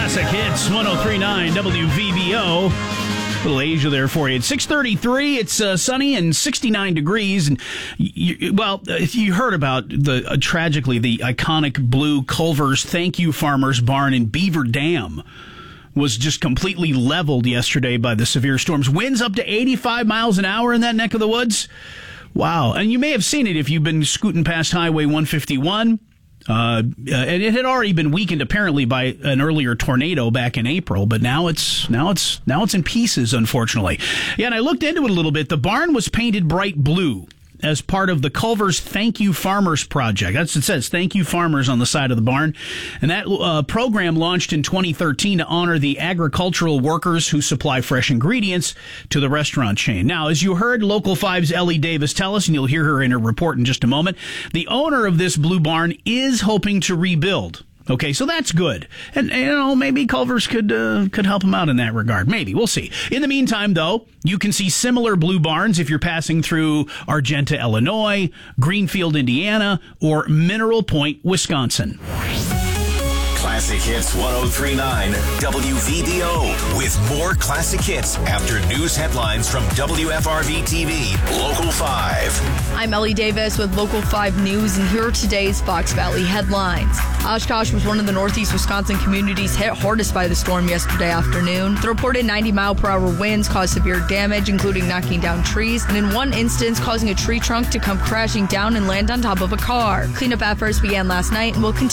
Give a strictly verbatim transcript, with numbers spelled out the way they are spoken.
Classic Hits, one oh three point nine W V B O. Little Asia there for you. It's six thirty-three. It's uh, sunny and sixty-nine degrees. And you, well, if you heard about the uh, tragically the iconic blue Culver's Thank You Farmers barn in Beaver Dam was just completely leveled yesterday by the severe storms. Winds up to eighty-five miles an hour in that neck of the woods. Wow. And you may have seen it if you've been scooting past Highway one fifty-one. Uh, and it had already been weakened apparently by an earlier tornado back in April, but now it's now it's now it's in pieces, unfortunately. Yeah, and I looked into it a little bit. The barn was painted bright blue as part of the Culver's Thank You Farmers project. That's what it says, Thank You Farmers on the side of the barn. And that uh, program launched in twenty thirteen to honor the agricultural workers who supply fresh ingredients to the restaurant chain. Now, as you heard Local five's Ellie Davis tell us, and you'll hear her in her report in just a moment, the owner of this blue barn is hoping to rebuild. Okay, so that's good. And, you know, maybe Culver's could uh, could help him out in that regard. Maybe. We'll see. In the meantime, though, you can see similar blue barns if you're passing through Argenta, Illinois, Greenfield, Indiana, or Mineral Point, Wisconsin. Classic Hits one oh three point nine W V B O with more classic hits after news headlines from W F R V T V Local five. I'm Ellie Davis with Local five News, and here are today's Fox Valley headlines. Oshkosh was one of the northeast Wisconsin communities hit hardest by the storm yesterday afternoon. The reported ninety mile per hour winds caused severe damage, including knocking down trees, and in one instance causing a tree trunk to come crashing down and land on top of a car. Cleanup efforts began last night and will continue